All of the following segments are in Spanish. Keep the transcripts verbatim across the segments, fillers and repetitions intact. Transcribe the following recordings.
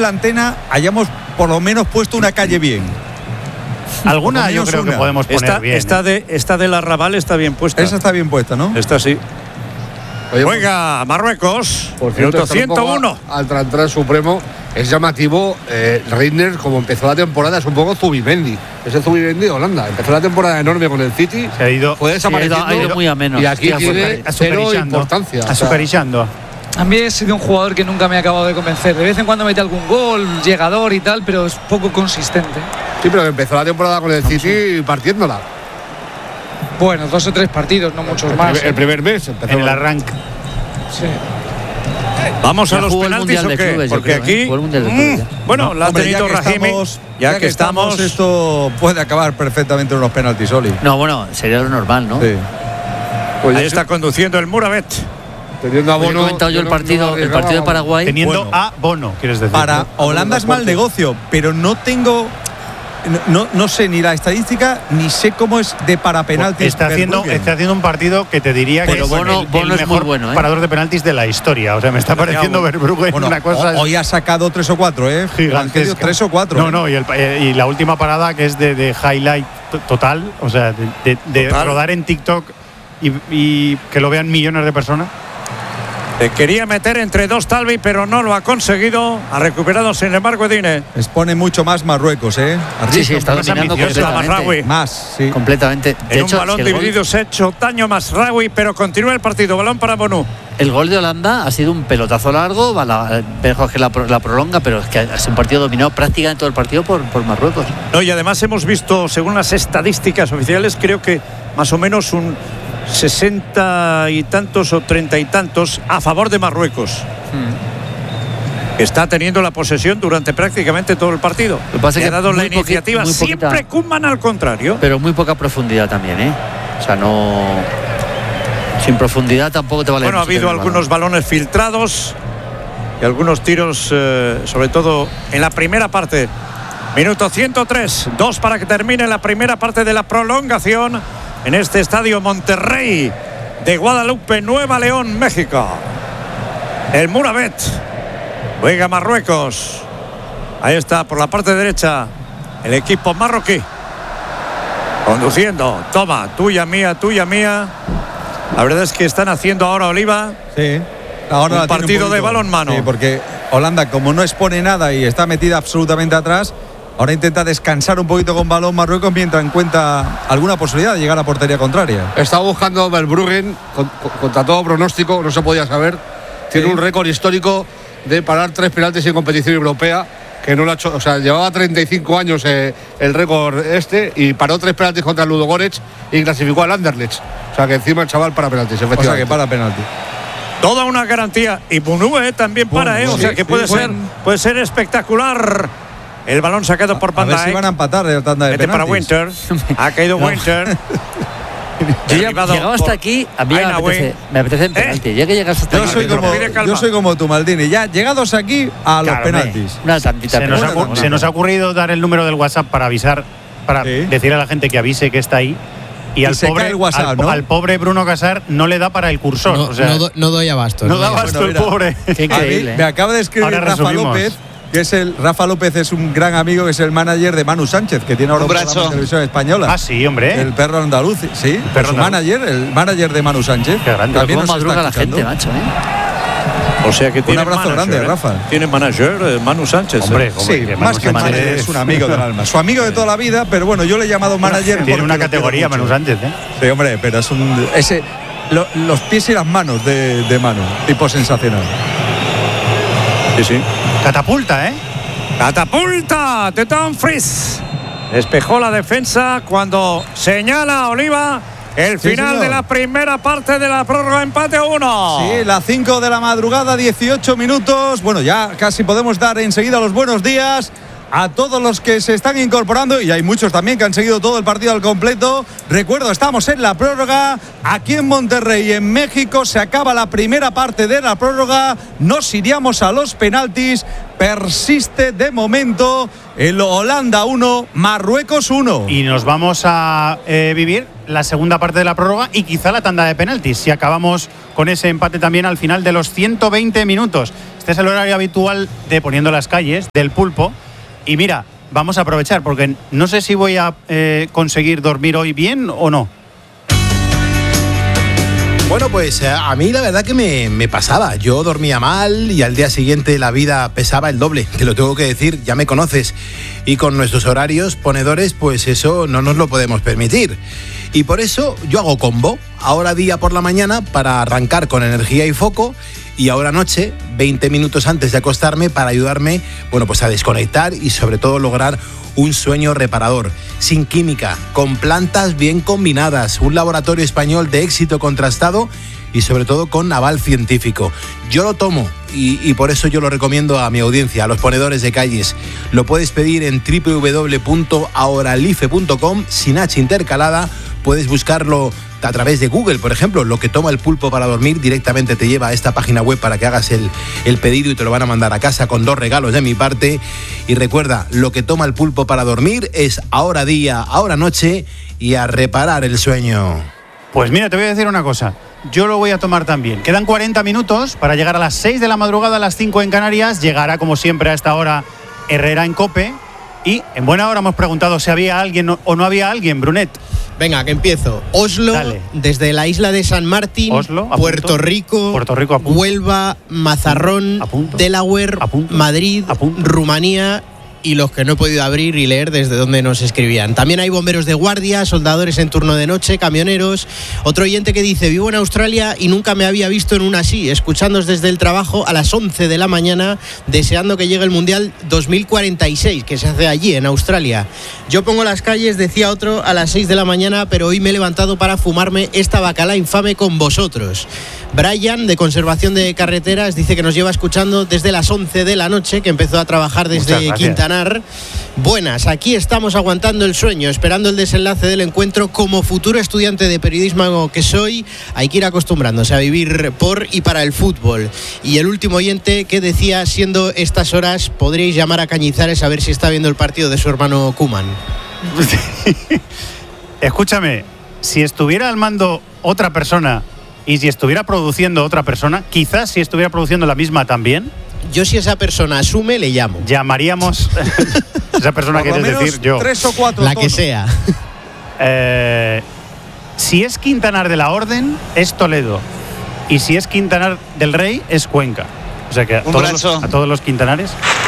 la antena hayamos por lo menos puesto una calle bien. Alguna yo creo una. que podemos poner esta, bien. Esta de, esta del Arrabal está bien puesta. Esa está bien puesta, ¿no? Esta sí. Oye, Juega Marruecos, por cierto, minuto ciento uno. Al Trantran Supremo es llamativo. eh, Reinders, como empezó la temporada, es un poco Zubimendi. Es el Zubimendi de Holanda. Empezó la temporada enorme con el City. Se ha ido, fue desapareciendo. Ha ido, ha ido muy a menos. Y aquí sí, tiene cero importancia. Azucarillando. A mí he sido un jugador que nunca me ha acabado de convencer. De vez en cuando mete algún gol, llegador y tal, pero es poco consistente. Sí, pero empezó la temporada con el City partiéndola. Bueno, dos o tres partidos, no muchos El más. primer, el primer mes empezó En el arranque. Sí. Vamos Ya a los jugó el penaltis Mundial o de qué? Clubes, yo Porque creo, ¿eh? aquí Jugó el Mundial de mm, Clubes, bueno, la ha Hombre, ya tenido que Rahimi, estamos, ya, que estamos, esto puede acabar perfectamente en unos penaltis, Oli. No, bueno, sería lo normal, ¿no? Sí. Pues ahí está conduciendo el Muravet. Teniendo a Hoy he Bono, comentado yo el no- partido, no el partido de Paraguay. Teniendo Bueno. a Bono, quieres decir. Para ¿no? Holanda es mal negocio, pero no tengo. No, no sé ni la estadística ni sé cómo es de para penaltis. Está haciendo, Verbruggen. está haciendo un partido que te diría Pero que Bono- es el, Bono el es muy mejor bueno, ¿eh? parador de penaltis de la historia. O sea, me está pareciendo Verbruggen Bueno, una cosa hoy ha sacado tres o cuatro, ¿eh? gigantesca. Tres o cuatro. No, ¿eh? no, y, el- eh, y la última parada que es de, de highlight to- total, o sea, de, de- de Total. rodar en TikTok y, y que lo vean millones de personas. Se quería meter entre dos Talvi, pero no lo ha conseguido. Ha recuperado, sin embargo, Edine. Expone mucho más Marruecos, ¿eh? Sí, sí, está más dominando ambicioso, completamente. Masraoui. Más, sí. Completamente. De En hecho, un balón si el, dividido gol, se ha hecho daño a Masraoui, pero continúa el partido. Balón para Bonú. el gol de Holanda ha sido un pelotazo largo, va la, mejor que la, pro- la prolonga, pero es que ha sido un partido dominado prácticamente todo el partido por, por Marruecos. No, y además hemos visto, según las estadísticas oficiales, creo que más o menos un sesenta y tantos o treinta y tantos a favor de Marruecos. Que está teniendo la posesión durante prácticamente todo el partido. Lo que pasa Le es ha que dado la muy poqui- iniciativa. muy poquita- Siempre Koeman al contrario. Pero muy poca profundidad también, ¿eh? O sea, no. Sin profundidad tampoco te vale. Bueno, ha mucho habido tener el algunos balones filtrados y algunos tiros, eh, sobre todo en la primera parte. Minuto ciento tres, dos para que termine la primera parte de la prolongación en este estadio Monterrey de Guadalupe, Nueva León, México. El Muravet juega Marruecos. Ahí está, por la parte derecha, el equipo marroquí. Conduciendo, toma, tuya, mía, tuya, mía. La verdad es que están haciendo ahora Oliva. Sí. Ahora Un la tiene partido de poquito. balonmano. Sí, porque Holanda, como no expone nada y está metida absolutamente atrás, ahora intenta descansar un poquito con balón Marruecos mientras encuentra alguna posibilidad de llegar a portería contraria. Estaba buscando Verbruggen con- con- contra todo pronóstico, no se podía saber. Tiene Sí. un récord histórico de parar tres penaltis en competición europea, que no lo ha hecho, o sea, llevaba treinta y cinco años eh, el récord este y paró tres penaltis contra el Ludogorets y clasificó al Anderlecht. O sea, que encima el chaval para penaltis, O sea efectivamente. que para penalti. Toda una garantía. Y Bunue también para, ¿eh? O sea sí, que sí, puede ser, buen. puede ser espectacular. El balón sacado por A Van ver si Dijk. van a empatar la tanda de Mete para penaltis. Winter. Ha caído Winter. Yo ya Derribado llegado hasta por aquí, a mí me Aina apetece, Wing. me apetece en penalti. Ya que llegas hasta Yo aquí. soy, Pero como, pide calma. yo soy como tú, Maldini. Ya llegados aquí a los Claro, penaltis. Una tantita. Se nos, pero ha, bueno, ocur- se nos ha ocurrido dar el número del WhatsApp para avisar, para Sí. decir a la gente que avise que está ahí. Y, Y al, se pobre, cae el WhatsApp, al, ¿no? al pobre Bruno Casar no le da para el cursor. No, o sea, no do- no doy abasto. no no da doy abasto Bueno, el mira. pobre. Qué A mí increíble. me acaba de escribir Ahora Rafa resumimos. López, que es el Rafa López es un gran amigo, que es el manager de Manu Sánchez, que tiene ahora un, Un programa brazo. de televisión española. Ah, sí, hombre. El perro andaluz, sí, perro su andaluz. manager, el manager de Manu Sánchez. Qué grande. También ¿Cómo nos está madruga la escuchando. gente, macho? ¿eh? O sea que tiene abrazo manager, grande, ¿eh? Rafa. Tiene manager, eh, Manu Sánchez. Hombre, ¿eh? hombre, Sí, que más Manu que manager, Sánchez es un amigo del alma. Su amigo de toda la vida, pero bueno, yo le he llamado manager. Tiene porque una lo quiero categoría, mucho. Manu Sánchez, ¿eh? Sí, hombre, pero es un. Ese, lo- los pies y las manos de, de Manu, tipo sensacional. Sí, sí. Catapulta, ¿eh? Catapulta de Dumfries. Despejó la defensa cuando señala a Oliva el Sí, final señor. de la primera parte de la prórroga, empate a uno. Sí, las cinco de la madrugada, dieciocho minutos. Bueno, ya casi podemos dar enseguida los buenos días a todos los que se están incorporando, y hay muchos también que han seguido todo el partido al completo. Recuerdo, estamos en la prórroga, aquí en Monterrey, en México. Se acaba la primera parte de la prórroga, nos iríamos a los penaltis. Persiste de momento el Holanda uno, Marruecos uno. Y nos vamos a eh, vivir la segunda parte de la prórroga y quizá la tanda de penaltis, si acabamos con ese empate también al final de los ciento veinte minutos. Este es el horario habitual de Poniendo las Calles, del Pulpo. Y mira, vamos a aprovechar, porque no sé si voy a eh, conseguir dormir hoy bien o no. Bueno, pues a mí la verdad que me, me pasaba. Yo dormía mal y al día siguiente la vida pesaba el doble. Te lo tengo que decir, ya me conoces. Y con nuestros horarios ponedores, pues eso no nos lo podemos permitir. Y por eso yo hago combo. Ahora día por la mañana para arrancar con energía y foco. Y ahora noche, veinte minutos antes de acostarme para ayudarme, bueno, pues a desconectar y sobre todo lograr un sueño reparador, sin química, con plantas bien combinadas, un laboratorio español de éxito contrastado y sobre todo con aval científico. Yo lo tomo y, y por eso yo lo recomiendo a mi audiencia, a los ponedores de calles. Lo puedes pedir en doble u doble u doble u punto auralife punto com, sin H intercalada. Puedes buscarlo a través de Google, por ejemplo. Lo que toma el pulpo para dormir directamente te lleva a esta página web para que hagas el, el pedido y te lo van a mandar a casa con dos regalos de mi parte. Y recuerda, lo que toma el pulpo para dormir es ahora día, ahora noche y a reparar el sueño. Pues mira, te voy a decir una cosa. Yo lo voy a tomar también. Quedan cuarenta minutos para llegar a las seis de la madrugada, a las cinco en Canarias. Llegará, como siempre, a esta hora Herrera en COPE. Y en buena hora hemos preguntado si había alguien o no había alguien, Brunet. Venga, que empiezo. Oslo, Dale. Desde la isla de San Martín, Oslo, Puerto Rico, Puerto Rico Huelva, Mazarrón, Delaware, Madrid, Rumanía y los que no he podido abrir y leer desde donde nos escribían. También hay bomberos de guardia, soldadores en turno de noche, camioneros. Otro oyente que dice: vivo en Australia y nunca me había visto en una así, escuchándoos desde el trabajo a las once de la mañana, deseando que llegue el Mundial dos mil cuarenta y seis, que se hace allí, en Australia. Yo pongo las calles, decía otro, a las seis de la mañana, pero hoy me he levantado para fumarme esta bacala infame con vosotros. Brian, de Conservación de Carreteras, dice que nos lleva escuchando desde las once de la noche, que empezó a trabajar desde Quintana. Buenas, aquí estamos aguantando el sueño, esperando el desenlace del encuentro. Como futuro estudiante de periodismo que soy, hay que ir acostumbrándose a vivir por y para el fútbol. Y el último oyente que decía: siendo estas horas, podríais llamar a Cañizares a ver si está viendo el partido de su hermano Koeman. Escúchame, si estuviera al mando otra persona y si estuviera produciendo otra persona, quizás si estuviera produciendo la misma también, yo, si esa persona asume, le llamo. Llamaríamos esa persona, quiere decir yo. Tres o cuatro. La tonos. que sea. Eh, si es Quintanar de la Orden, es Toledo. Y si es Quintanar del Rey, es Cuenca. O sea que a, todos los, a todos los quintanares,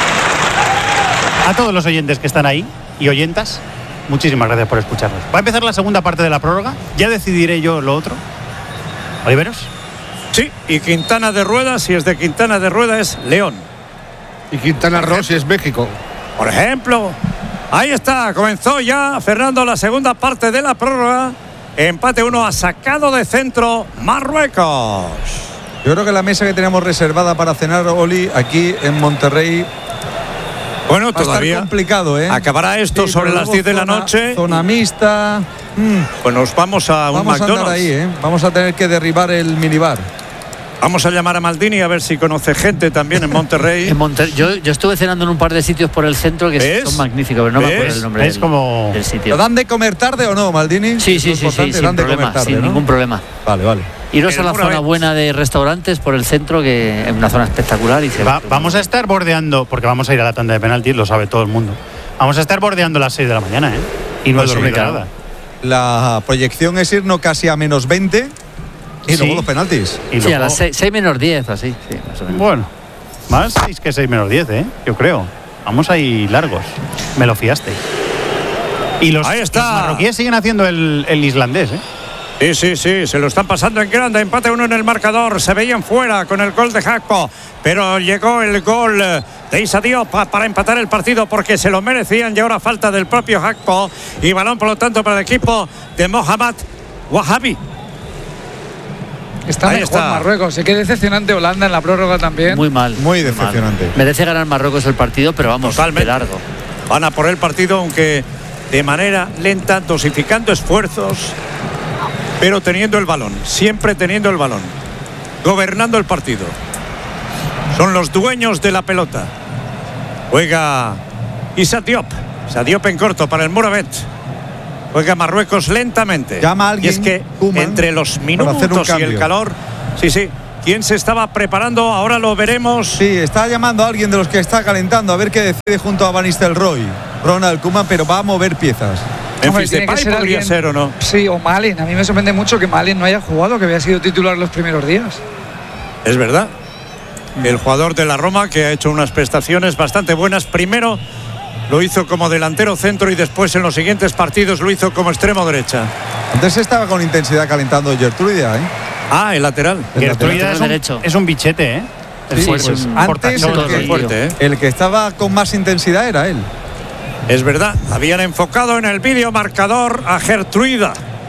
a todos los oyentes que están ahí y oyentas, muchísimas gracias por escucharnos. Va a empezar la segunda parte de la prórroga. Ya decidiré yo lo otro. Oliveros. Sí, y Quintana de Rueda, si es de Quintana de Rueda, es León. Y Quintana Roo, si es México. Por ejemplo, ahí está, comenzó ya, Fernando, la segunda parte de la prórroga. Empate uno, ha sacado de centro Marruecos. Yo creo que la mesa que tenemos reservada para cenar, Oli, aquí en Monterrey, bueno, va todavía a estar complicado, ¿eh? Acabará esto sí, sobre las diez de la zona, noche. Zona mixta. Mm. Pues nos vamos a un Vamos McDonald's. a andar ahí, ¿eh? Vamos a tener que derribar el minibar. Vamos a llamar a Maldini a ver si conoce gente también en Monterrey. En Monter- yo, yo estuve cenando en un par de sitios por el centro que ¿Ves? son magníficos, pero no ¿Ves? me acuerdo el nombre Es del, como... del ¿Lo sitio. dan de comer tarde o no, Maldini? Sí, sí, Lo sí, sí, importante, sin dan de problema, comer tarde, sin ¿no? ningún problema. Vale, vale. Iros a la Alguna zona vez. buena de restaurantes por el centro, que es una zona espectacular. Y se Va, vamos a estar bordeando, porque vamos a ir a la tanda de penaltis, lo sabe todo el mundo. Vamos a estar bordeando las seis de la mañana, ¿eh? Y no he Pues sí, dormido claro. nada. La proyección es irnos casi a menos veinte y Sí. luego los penaltis. Y Sí, a luego- las seis menos diez, así, sí, más o menos. Bueno, más seis que seis menos diez, ¿eh? Yo creo. Vamos ahí largos. Me lo fiaste. Y los, Ahí está. los marroquíes siguen haciendo el, el islandés, ¿eh? Sí, sí, sí, se lo están pasando en grande. Empate uno en el marcador. Se veían fuera con el gol de Gakpo, pero llegó el gol de Issa Diop para empatar el partido porque se lo merecían y ahora falta del propio Gakpo y balón por lo tanto para el equipo de Mohamed Wahabi. Está Ahí mejor está. Marruecos. Qué decepcionante Holanda en la prórroga también. Muy mal. Muy mal. decepcionante. Merece ganar Marruecos el partido, pero vamos, Totalmente. de largo. Van a por el partido, aunque de manera lenta, dosificando esfuerzos, pero teniendo el balón, siempre teniendo el balón, gobernando el partido. Son los dueños de la pelota. Juega Issa Diop. Issa Diop en corto para el Mouravet. Juega Marruecos lentamente. Llama a alguien, y es que Koeman, entre los para minutos hacer un y el cambio. calor, sí, sí, quién se estaba preparando, ahora lo veremos. Sí, está llamando a alguien de los que está calentando a ver qué decide junto a Van Nistelrooy, Ronald Koeman, pero va a mover piezas. Memphis Depay podría alguien, ser o no. Sí, o Malen. A mí me sorprende mucho que Malen no haya jugado, que había sido titular los primeros días. Es verdad. El jugador de la Roma que ha hecho unas prestaciones bastante buenas. Primero lo hizo como delantero centro y después en los siguientes partidos lo hizo como extremo derecha. Antes estaba con intensidad calentando Gertruida, ¿eh? Ah, el lateral. Gertruida es, un, es un bichete, ¿eh? Sí, sí, pues, es un antes el que, fuerte, ¿eh? el que estaba con más intensidad era él. Es verdad, habían enfocado en el vídeo marcador a Gertruida.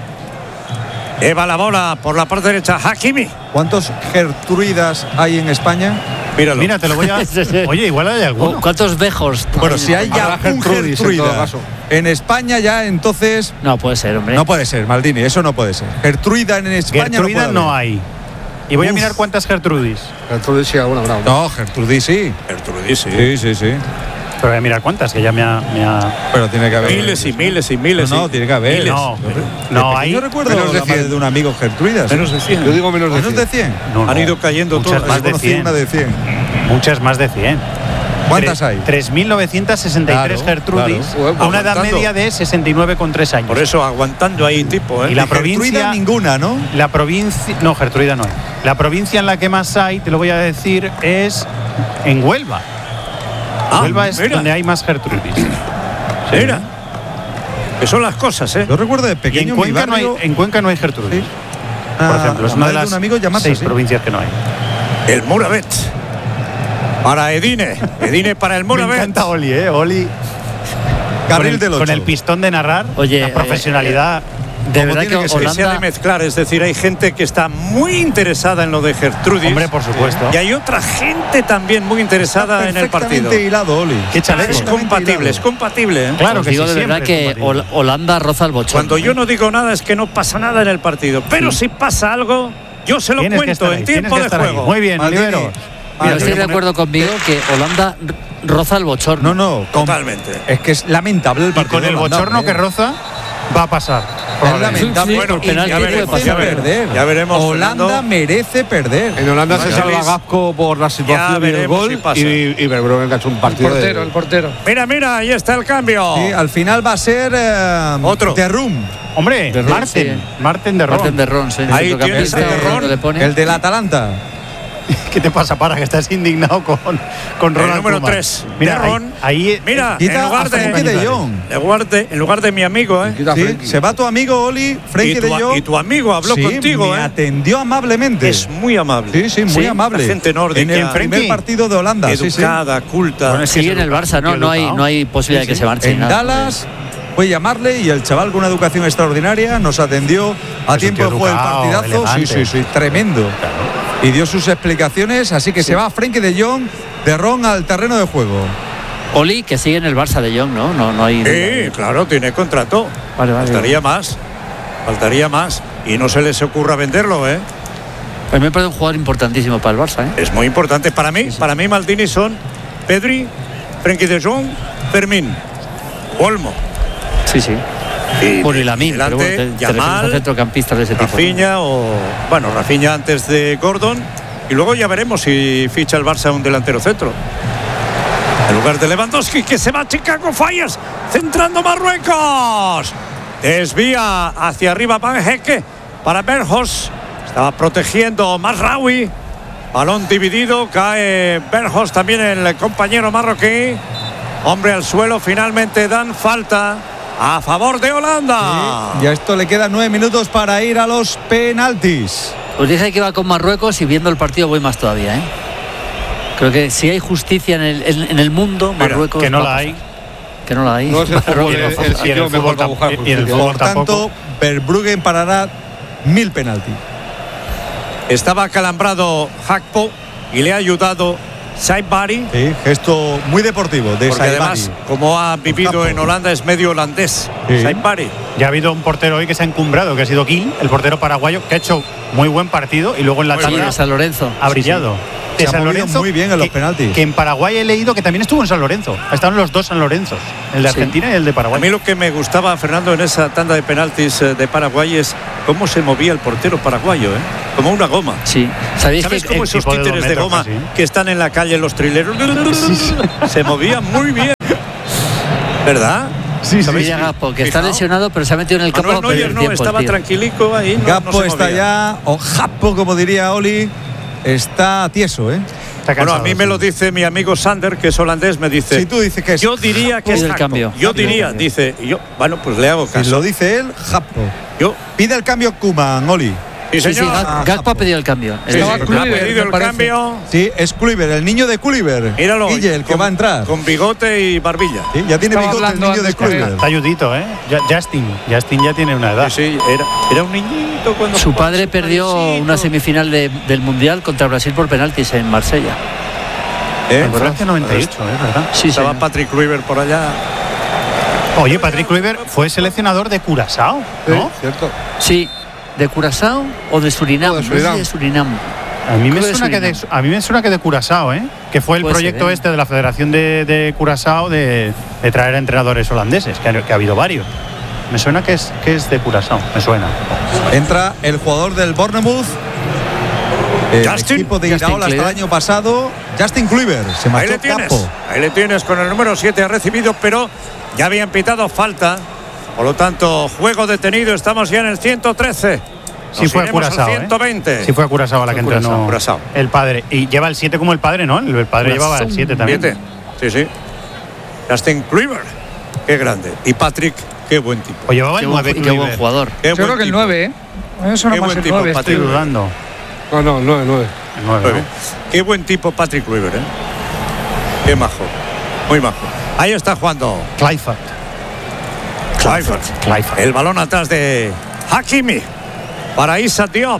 Lleva la bola por la parte derecha, Hakimi. ¿Cuántos Gertruidas hay en España? Míralo. Mira, te lo voy a... Oye, igual hay alguno. ¿Cuántos Bejos? Bueno, si hay ya un Gertruida en, en España ya, entonces... No puede ser, hombre. No puede ser, Maldini, eso no puede ser. Gertruida en España Gertruida no, no hay. Y voy Uf. a mirar cuántas Gertrudis. Gertrudis sí, alguna habrá. No, Gertrudis sí. Gertrudis sí. Sí, sí, sí. Pero voy a mirar cuántas, que ya me ha, me ha... Pero tiene que haber miles y miles y miles. No, no tiene que haber miles. No, no hay. Yo recuerdo menos de, cien. de un amigo Gertruidas. Menos de cien. Yo digo menos de cien. ¿Menos de cien? No, no. Han ido cayendo muchas todas. Más de cien. Una de cien. Muchas más de cien. ¿Cuántas hay? tres mil novecientos sesenta y tres claro, Gertrudis, claro. a una edad media de sesenta y nueve coma tres años. Por eso aguantando ahí tipo, ¿eh? Y la provincia ninguna, ¿no? La provincia, no, Gertruida no hay. La provincia en la que más hay, te lo voy a decir, es en Huelva. Ah, Huelva es mira. donde hay más Gertrudis. Sí. Mira. Que son las cosas, ¿eh? Yo recuerdo de pequeño y en Cuenca no hay, en Cuenca no hay Gertrudis. ¿Sí? Por ah, ejemplo, es una de las un amigo seis así. provincias que no hay. El Moravec. Para Edine. Edine para el Moravec. Me encanta Oli, ¿eh? Oli. Carril del ocho. Con el pistón de narrar. Oye, la profesionalidad. Eh, de verdad que, que Holanda... se ha de mezclar, es decir, hay gente que está muy interesada en lo de Gertrudis. Hombre, por supuesto. Y hay otra gente también muy interesada en el partido. Hilado, Oli. Qué chaleco. Es compatible, hilado. es compatible. ¿eh? Claro que digo sí, de verdad que Holanda roza el bochorno. Cuando yo no digo nada es que no pasa nada en el partido. Pero sí. si pasa algo, yo se lo Tienes cuento en tiempo de juego. Ahí. Muy bien, Olivero. Mira, estoy de acuerdo conmigo que Holanda roza el bochorno. No, no, totalmente. Es que es lamentable el partido. Y con el bochorno que roza va a pasar. Es lamentable. Sí, bueno, penal ya, veremos, ya, veremos, ya veremos. Holanda Fernando. merece perder. En Holanda no, se salva Gapco por la situación y el gol. Si y, y Verbruggen ha hecho un partido. El portero, de... el portero. Mira, mira, ahí está el cambio. Sí, al final va a ser eh, otro. De Rum. Hombre, de Marten. Sí. Marten de Ron. Marten de Ron, sí. Ahí tienes a de Ron, el del Atalanta. ¿Qué te pasa, para que estás indignado con, con Ronald el número Koeman? tres. Mira, Ron. Ahí, ahí mira, en lugar de, de, de Jong. En lugar de, en lugar de mi amigo, ¿eh? Sí, se va tu amigo Oli, Frenkie de Jong. Y tu amigo habló sí, contigo, me ¿eh? atendió amablemente. Es muy amable. Sí, sí, muy sí, amable. La gente nórdica. En el primer Frenkie, partido de Holanda. Educada, sí, sí. culta. Bueno, sigue en el Barça, ¿no? No hay, no hay posibilidad sí, sí. de que se marche. En nada, Dallas... Voy a llamarle y el chaval con una educación extraordinaria nos atendió a tiempo de juego el partidazo. Elegante. Sí, sí, sí, tremendo. Claro. Y dio sus explicaciones, así que sí. se va Frenkie de Jong de Ron al terreno de juego. Oli, que sigue en el Barça de Jong, ¿no? No, no hay. Sí, claro, tiene contrato. Vale, vale. Faltaría más. Faltaría más. Y no se les ocurra venderlo, ¿eh? A mí me parece un jugador importantísimo para el Barça, ¿eh? Es muy importante. Para mí, sí, sí. para mí Maldini son Pedri, Frenkie de Jong, Fermín, Olmo. Sí, sí. Y por el Amin, pero bueno, te, Yamal, te centrocampistas de ese tipo. Rafinha ¿no? o bueno, Rafinha antes de Gordon y luego ya veremos si ficha el Barça un delantero centro. En lugar de Lewandowski que se va a Chicago Fires, centrando Marruecos. Desvía hacia arriba Van Hecke para Bergos. Estaba protegiendo Mazraoui. Balón dividido, cae Bergos, también el compañero marroquí. Hombre al suelo, finalmente dan falta a favor de Holanda. Sí, y a esto le quedan nueve minutos para ir a los penaltis. Os dije que iba con Marruecos y viendo el partido voy más todavía, ¿eh? Creo que si hay justicia en el, en, en el mundo, Mira, Marruecos... Que no la hay. Que no la hay. No es el fútbol, el, el, el, el, el fútbol tampoco. Y el fútbol Por tanto, Verbruggen parará mil penaltis. Estaba acalambrado Gakpo y le ha ayudado Saïd Bari. Sí, gesto muy deportivo de Porque Saïd además, Bari. como ha vivido en Holanda, es medio holandés. Sí. Saïd Bari. Ya ha habido un portero hoy que se ha encumbrado, que ha sido Gil, el portero paraguayo, que ha hecho muy buen partido y luego en la tabla San Lorenzo ha brillado. Sí, sí. De se San Lorenzo muy bien en los que, penaltis. Que en Paraguay he leído que también estuvo en San Lorenzo. Estaban los dos San Lorenzos, el de Argentina sí. y el de Paraguay. A mí lo que me gustaba, Fernando, en esa tanda de penaltis de Paraguay es cómo se movía el portero paraguayo, ¿eh? Como una goma. Sí. ¿Sabéis ¿Sabes que cómo el esos tipo de títeres de, dos metros goma casi, ¿eh? que están en la calle los trileros se movían muy bien? ¿Verdad? Sí, sí. Mira Gaspo, que está Fijaos. lesionado, pero se ha metido en el campo Manuel para perder Neuer no, tiempo, estaba tío. tranquilico ahí. No, Gaspo no se está movía. ya, o Japo, como diría Oli, está tieso, ¿eh? Está Bueno, a cansado, mí me sí. lo dice mi amigo Sander, que es holandés, me dice. Si tú dices que es Yo diría que es Pide el Jaco. cambio. Yo Pide el diría, cambio. dice. Y yo, bueno, pues le hago Si caso. lo dice él, Japo. Yo, Pide el cambio Koeman, Oli. sí, Sí, sí, señor. Gak- Gaspo ha pedido el cambio. Sí, Estaba sí, ha Kluivert, pedido me el parece. cambio. Sí, es Kluivert, el niño de Kluivert. Míralo. Guille, el que con- va a entrar. Con bigote y barbilla. Sí, ya tiene Estaba bigote el hablando niño de antes con él. Kluivert. Está ayudito, ¿eh? Ya- Justin. Justin ya tiene una edad. Sí, sí, era, era un niñito cuando Su jugaba, padre su perdió padrecito. una semifinal de- del Mundial contra Brasil por penaltis en Marsella. ¿Eh? En Francia noventa y ocho, ¿eh? ¿Verdad? Sí, Estaba señor. Patrick Kluivert por allá. Oye, Patrick Kluivert fue seleccionador de Curazao, ¿no? Sí, cierto. Sí, ¿de Curazao o de Surinam? O de No sé Surinam. si de Surinam. A mí, me Creo de suena que de, Surinam. a mí me suena que de Curazao, ¿eh? Que fue el Puede proyecto ser, ¿eh? este de la Federación de, de Curazao de, de traer a entrenadores holandeses, que ha, que ha habido varios. Me suena que es, que es de Curazao, me suena. Entra el jugador del Bournemouth. El Justin. equipo de Justin Iraola hasta el Kluivert. año pasado. Justin Kluivert. Se Ahí marchó le tienes. Capo. Ahí le tienes con el número siete. Ha recibido, pero ya habían pitado falta. Por lo tanto, juego detenido. Estamos ya en el ciento trece. Sí Nos fue a iremos al Curazao, ciento veinte. ¿eh? Sí fue a Curazao a la que Fue entrenó Curazao, Curazao. el padre. Y lleva el siete como el padre, ¿no? El padre llevaba el siete también. Siete. Sí, sí. Justin Kluivert. Qué grande. Y Patrick, qué buen tipo. O llevaba Qué el buen, nueve y qué buen Kluivert. jugador. Qué Yo buen creo que el tipo. nueve, ¿eh? A mí me suena Qué más buen el tipo, nueve. Patrick. Estoy dudando. No, no, nueve, nueve. El nueve, Nueve. ¿no? Qué buen tipo Patrick Kluivert, ¿eh? Qué majo. Muy majo. Ahí está jugando Kluivert. Kluivert. Kluivert. El balón atrás de Hakimi para Issa Diop.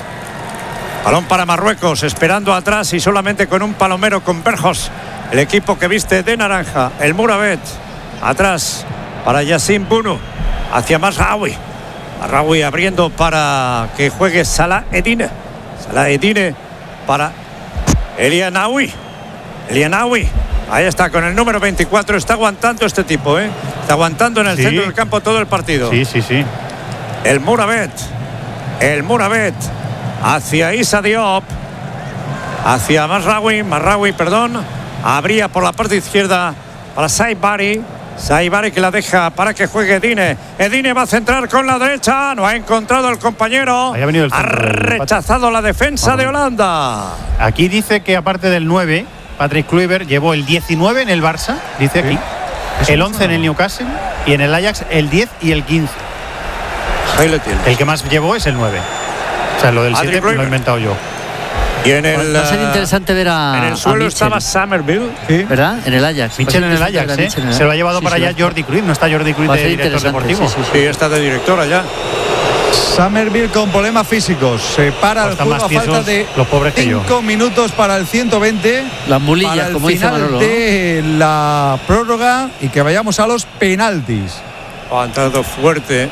Balón para Marruecos, esperando atrás y solamente con un palomero con Berjos. El equipo que viste de naranja, el Muravet. Atrás para Yassin Bunu. Hacia Mazraoui. Mazraoui abriendo para que juegue Salah Edine. Salah Edine para Elianaoui. Elianaoui. Ahí está, con el número veinticuatro. Está aguantando este tipo, ¿eh? Está aguantando en el Sí. centro del campo todo el partido. Sí, sí, sí. El Muravet. El Muravet. Hacia Issa Diop. Hacia Mazraoui. Mazraoui, perdón. Abría por la parte izquierda para Saibari. Saibari que la deja para que juegue Edine. Edine va a centrar con la derecha. No ha encontrado el compañero. Ahí ha venido el ha centro del rechazado la defensa de Holanda. Aquí dice que aparte del nueve, Patrick Kluivert llevó el diecinueve en el Barça, dice aquí, el once en el Newcastle y en el Ajax el diez y el quince. Ahí lo tiene. El que más llevó es el nueve. O sea, lo del Patrick siete lo he Kluivert. inventado yo. Y en el, Va a ser eh, interesante ver a. en el a suelo Mitchell, estaba Somerville. ¿verdad? En el Ajax. Mitchell en el Va a ser Ajax, interesante ver a ¿eh? Mitchell en el Se lo ha llevado Sí, para sí, allá va- Jordi Cruyff. No está Jordi Cruyff va a de ser director interesante. deportivo. Sí, sí, Sí, sí. está de director allá. Somerville con problemas físicos. Se para Pues el están juego más a falta tiesos de los pobres que yo. cinco minutos para el ciento veinte. Las mulillas, para el como dice final Manolo, ¿no? de la prórroga y que vayamos a los penaltis. Ha entrado fuerte.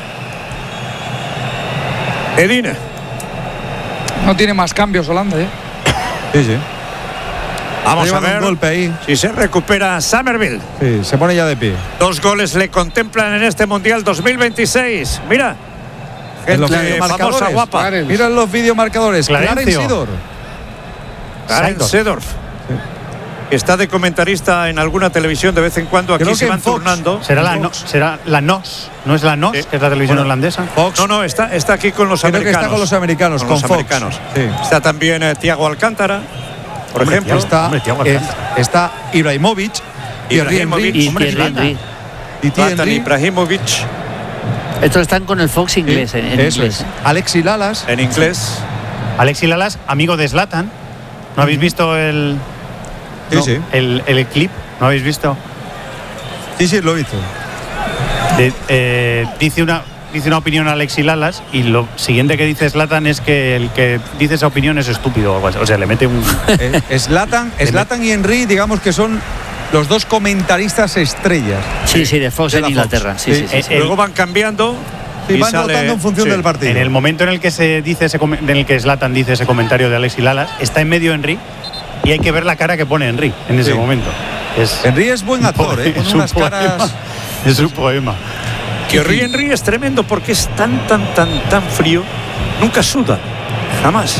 Edine. No tiene más cambios Holanda, ¿eh? Sí, sí. Vamos Está a llevando ver un golpe ahí. si se recupera Somerville. Sí, se pone ya de pie. Dos goles le contemplan en este Mundial dos mil veintiséis. Mira. En los Gente videomarcadores. famosa, guapa. Clarence. Mira los videomarcadores. Clarencio. Clarence Seedorf. Karen Seedorf. Está de comentarista en alguna televisión de vez en cuando. Aquí Creo se que van en Fox. turnando. Será la, no, será la N O S, no es la N O S, Sí. que es la televisión Bueno, holandesa. Fox. No, no, está, está aquí con los Creo que americanos. está con los americanos, con, los Fox. americanos. Sí. Está también eh, Thiago Alcántara, por Hombre, ejemplo. Thiago. Está, Hombre, Thiago eh, Alcántara. está Ibrahimovic, Thierry Ibrahimovic. Henry Y Hombre, Thierry Zlatan. Henry. y Thierry Zlatan Henry. Ibrahimovic Estos están con el Fox inglés. En, en Eso inglés. es. Alexi Lalas. en inglés. Alexis Lalas, amigo de Zlatan. ¿No habéis visto el, Sí, no, sí. el, el clip? ¿No habéis visto? Sí, sí, lo he visto. De- eh, dice una dice una opinión a Alexis Lalas y lo siguiente que dice Zlatan es que el que dice esa opinión es estúpido o algo así. O sea, le mete un... Eh, Zlatan, Zlatan y Henry, digamos que son los dos comentaristas estrellas. Sí, sí, de Fox De en la Inglaterra. Fox. Sí, Sí, sí, sí, eh, sí. el- Luego van cambiando. Sí, y van sale- rotando en función sí. del partido. En el momento en el que se dice ese comen- en el que Zlatan dice ese comentario de Alexis Lalas, está en medio Henry y hay que ver la cara que pone Henry en ese Sí. momento. Es, Henry es buen actor, ¿eh? Con es un unas poema. caras. Es un poema. Que Henry es tremendo porque es tan, tan, tan, tan frío. Nunca suda. Jamás.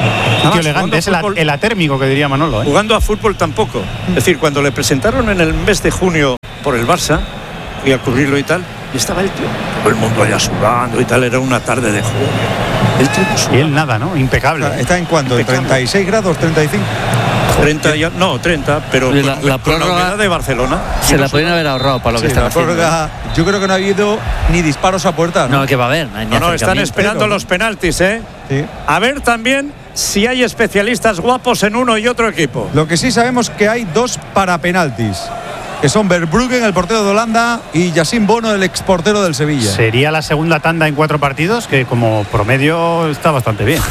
Un tío elegante, es el, el atérmico que diría Manolo. ¿eh? Jugando a fútbol tampoco. Es decir, cuando le presentaron en el mes de junio por el Barça, y a cubrirlo y tal, y estaba el tío, todo el mundo allá sudando y tal, era una tarde de junio. El tío no suda. Y él nada, ¿no? Impecable. ¿Está en cuánto? ¿En treinta y seis grados, treinta y cinco? treinta, ya, no, treinta, pero la, con, la, con la humedad de Barcelona. Se la podrían haber ahorrado para lo Sí, que están la haciendo. prórroga, yo creo que no ha habido ni disparos a puerta. No, No, que va a haber. No, hay ni No, no, están acercamiento. esperando los penaltis, ¿eh? Sí. A ver también si hay especialistas guapos en uno y otro equipo. Lo que sí sabemos que hay dos para penaltis, que son Verbruggen, el portero de Holanda, y Yacine Bono, el exportero del Sevilla. Sería la segunda tanda en cuatro partidos, que como promedio está bastante bien.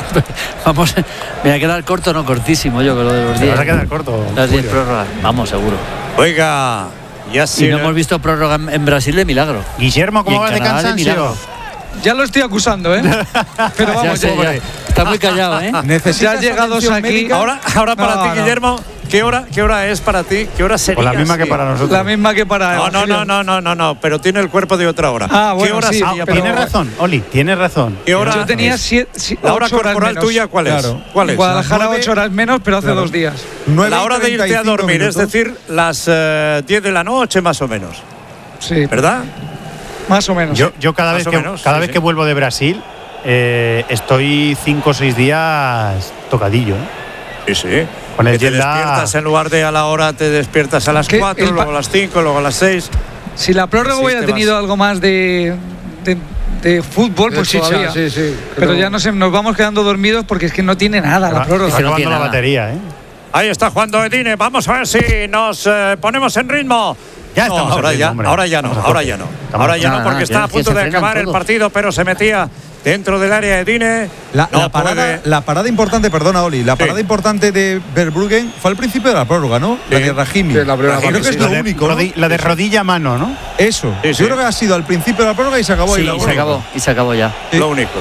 Vamos, me va a quedar corto, no cortísimo yo con lo de los Te diez. vas a quedar corto. Las diez Julio. prórrogas. Vamos, seguro. Oiga, ya sí. Y no hemos visto prórroga en, en Brasil de milagro. Guillermo, Y ¿cómo en va de Canadá de cansancio? milagro. Ya lo estoy acusando, ¿eh? Pero vamos, Ya sé, ya, ya. Está muy callado, ¿eh? ¿Necesitas Ya llegados atención aquí- médica? Ahora, ahora para No, ti, no. Guillermo, ¿qué hora, ¿qué hora es para ti? ¿Qué hora sería? Pues la misma que Sí. para nosotros. la misma que para No, no, Evangelio. no, no, no, no, no, pero tiene el cuerpo de otra hora. Ah, ¿Qué bueno, hora sí, sería? pero- Tienes razón, Oli, tienes razón. ¿Qué hora Yo tenía es? siete, si- La hora ocho horas corporal menos. tuya, ¿cuál es? Claro. ¿Cuál En es? Guadalajara, Las nueve- ocho horas menos, pero hace Claro. dos días. nueve La y hora de irte a treinta y cinco dormir, es minutos. decir, las eh, diez de la noche más o menos, Sí, ¿verdad? más o menos. Yo, yo cada Más vez, o que, menos, cada sí, vez sí. que vuelvo de Brasil, eh, estoy cinco o seis días tocadillo. ¿eh? Sí, sí. Con el Que te jet lag. despiertas en lugar de a la hora, te despiertas a las Que cuatro, el pa- luego a las cinco, luego a las seis. Si la prórroga Sí, hubiera te tenido vas. algo más de, de, de fútbol, pues Chicha, todavía. sí, sí. Pero ya nos, nos vamos quedando dormidos porque es que no tiene nada la Está prórroga. que no acabando tiene la nada. batería, ¿eh? Ahí está jugando Edine. Vamos a ver si nos eh, ponemos en ritmo. Ya No, estamos en ahora ritmo, ya, hombre. ahora ya no, Estamos a ahora tope. ya no. Estamos Ahora a ya tope. no, porque Nada, está a nada, punto que de se frenan acabar el todos. partido, pero se metía dentro del área Edine. La, No la parada, puede. la parada importante, perdona Oli, la Sí. parada importante de Verbruggen fue al principio de la prórroga, ¿no? La Sí. de Rahimi. Sí, la primera Creo parte, que es sí. lo La de, único, ¿no? rodi- la de rodilla a mano, ¿no? Eso. Sí, sí. Yo creo que ha sido al principio de la prórroga y se acabó ahí Sí, la y se prórroga. acabó. Y se acabó ya. Sí. Lo único.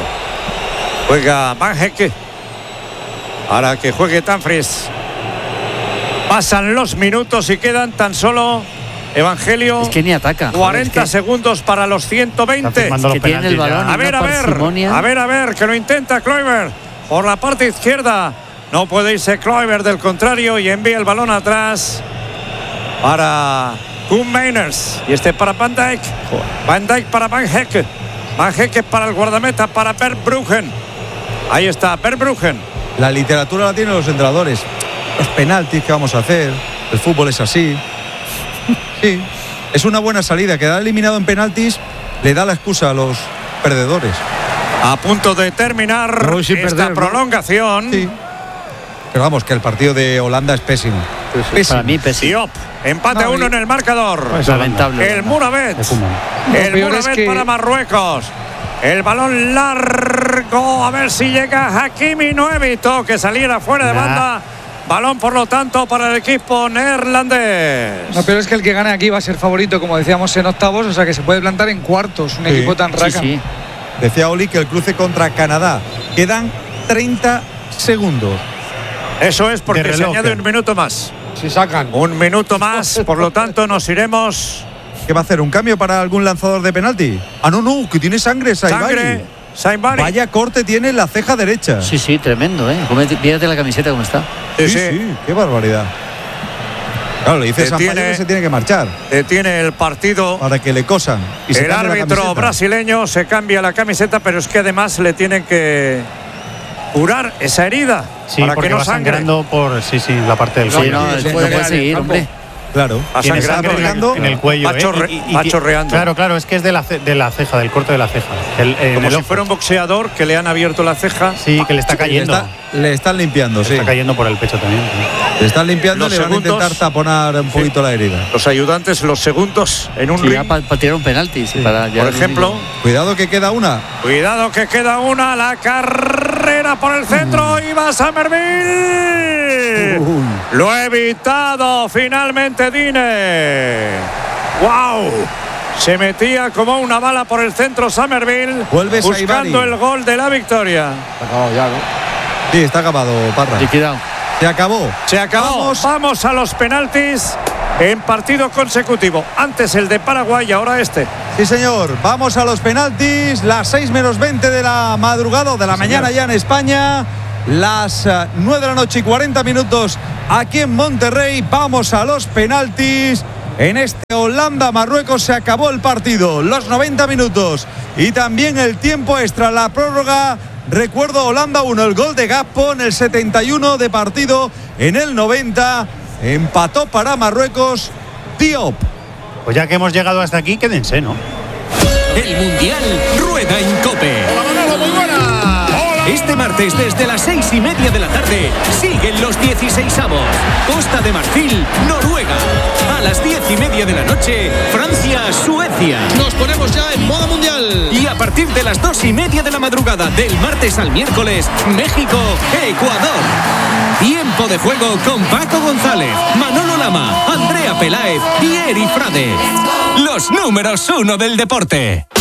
Juega Van Hecke. Para que juegue Tanfries. Pasan los minutos y quedan tan solo, Evangelio, Es que ni ataca. joder, cuarenta es que- segundos para los ciento Está veinte. firmando Es los que tiene el penaltis ya. balón. A ver, a Una ver, parsimonia. a ver, a ver, que lo intenta Kluivert por la parte izquierda. No puede irse Kluivert, del contrario, y envía el balón atrás para Koen Meiners. Y este para Van Dijk. Van Dijk para Van Hecke. Van Hecke para el guardameta, para Verbruggen. Ahí está, Verbruggen. La literatura la tienen los entrenadores. Los penaltis que vamos a hacer. El fútbol es así. Sí. Es una buena salida. Quedar eliminado en penaltis le da la excusa a los perdedores. A punto de terminar Pero hoy sin esta perder, ¿no? prolongación. Sí. Pero vamos, que el partido de Holanda es pésimo. Pésimo. Para mí, pésimo. Diop, empate a No, uno y- en el marcador. Pues Lamentable. El Muravet. De Koeman. Lo El peor es Muravet que- para Marruecos. El balón largo. A ver si llega Hakimi. No evitó que saliera fuera de Nah. banda. Balón, por lo tanto, para el equipo neerlandés. Lo peor es que el que gane aquí va a ser favorito, como decíamos, en octavos, o sea que se puede plantar en cuartos, un Sí. equipo tan Sí, raca. sí. Decía Oli que el cruce contra Canadá. Quedan treinta segundos. Eso es porque De se reloj, añade eh. un minuto más. Si sacan. Un minuto más. Por lo tanto, nos iremos. ¿Qué va a hacer? ¿Un cambio para algún lanzador de penalti? Ah, no, no, que tiene sangre, Sangre. Saibari. Saibari. Vaya corte tiene en la ceja derecha. Sí, sí, tremendo, ¿eh? Cómete- Mírate la camiseta como está. Sí, sí, sí. sí, qué barbaridad. Claro, le dice Que Sampaio tiene- que se tiene que marchar Detiene el partido. para que le cosan. Y se El cambie la árbitro camiseta. brasileño se cambia la camiseta, pero es que además le tienen que curar esa herida Sí, para porque que no va sangre. sangrando por sí, sí, la parte del Sí, cuello. no, sí, no se puede puede quedar en el seguir, campo. hombre. Claro. Va Tiene sangrando sangre en el, en el cuello. Va, ¿eh? chorre- Y- y- va y- chorreando. Claro, claro, es que es de la, ce- de la ceja, del corte de la ceja. El- en Como el si ojo. fuera un boxeador que le han abierto la ceja. Sí, que le está Le, cayendo. está- le están limpiando, sí. Está cayendo por el pecho también. sí. Le están limpiando y Los le van a segundos- intentar taponar un poquito la herida. Los ayudantes, los segundos en un Sí, ya ring. para tirar un penalti. sí, para ya Por lo ejemplo, único. Cuidado que queda una. cuidado que queda una. La carrera por el centro. Y va Samerville. Uy. Lo ha evitado finalmente Dine. ¡Wow! Se metía como una bala por el centro Samerville. Vuelve buscando Saibari. el gol de la victoria. Se ha acabado ya, ¿no? Sí, está acabado, Parra. Liquidado. Se acabó. Se acabó. Vamos. Vamos a los penaltis. en partido consecutivo. Antes el de Paraguay y ahora este. Sí, señor. Vamos a los penaltis. Las seis menos veinte de la madrugada o de la sí, mañana señor. Ya en España. Las uh, nueve de la noche y cuarenta minutos aquí en Monterrey. Vamos a los penaltis. En este Holanda-Marruecos se acabó el partido. Los noventa minutos. Y también el tiempo extra, la prórroga. Recuerdo, Holanda uno, el gol de Gakpo en el setenta y uno de partido. En el noventa empató para Marruecos Diop. Pues ya que hemos llegado hasta aquí, quédense, ¿no? El Mundial rueda en COPE. ¡Hola, Manolo, muy buena! Este martes desde las seis y media de la tarde siguen los dieciseisavos. Costa de Marfil, Noruega. A las diez y media de la noche, Francia, Suecia. Nos ponemos ya en modo mundial. Y a partir de las dos y media de la madrugada del martes al miércoles, México, Ecuador. Tiempo de juego con Paco González, Manolo Lama, Andrea Peláez y Eri Frade. Los números uno del deporte.